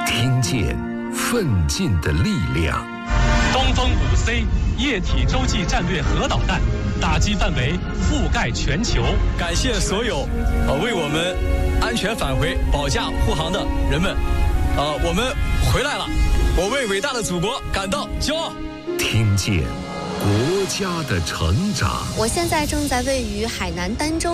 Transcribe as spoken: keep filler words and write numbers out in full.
听见奋进的力量。 东风五 C 液体洲际战略核导弹，打击范围覆盖全球。 感谢所有呃为我们安全返回保驾护航的人们，呃，我们回来了，我为伟大的祖国感到骄傲。 听见国家的成长。 我现在正在位于海南儋州